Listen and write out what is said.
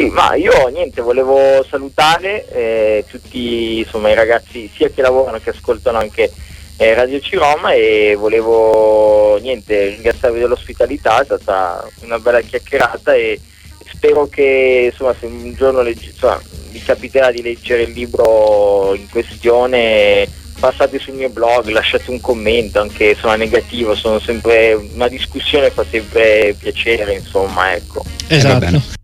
Sì, ma io niente, volevo salutare tutti insomma i ragazzi sia che lavorano che ascoltano anche Radio Ciroma, e volevo niente ringraziarvi dell'ospitalità, è stata una bella chiacchierata e spero che insomma se un giorno vi capiterà di leggere il libro in questione, passate sul mio blog, lasciate un commento anche insomma negativo, sono sempre una discussione, fa sempre piacere, insomma, ecco. Esatto.